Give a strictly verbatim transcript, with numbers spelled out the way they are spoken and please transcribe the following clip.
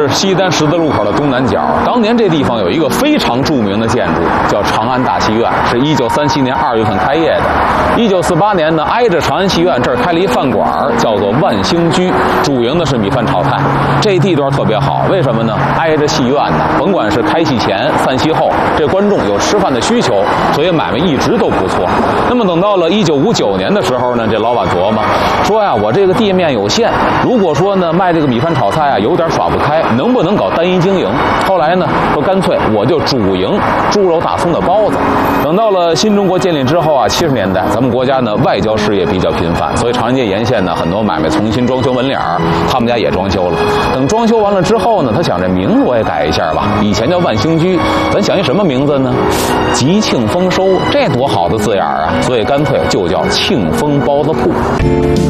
是西单十字路口的东南角。当年这地方有一个非常著名的建筑，叫长安大戏院，是一九三七年二月份开业的。一九四八年呢，挨着长安戏院这儿开了一饭馆，叫做万兴居，主营的是米饭炒菜。这地段特别好，为什么呢？挨着戏院呢，甭管是开戏前、散戏后，这观众有吃饭的需求，所以买卖一直都不错。那么等到了一九五九年的时候呢，这老板琢磨说呀，我这个地面有限，如果说呢卖这个米饭炒菜啊有点耍不开，能不能搞单一经营？后来呢说干脆我就主营猪肉大葱的包子。等到了新中国建立之后啊，七十年代咱们国家呢外交事业比较频繁，所以长安街沿线呢很多买卖重新装修门脸儿，他们家也装修了。等装修完了之后呢，他想这名字我也改一下吧，以前叫万兴居，咱想一什么名字呢？吉庆丰收，这多好的字眼啊！所以干脆就叫庆丰包子铺。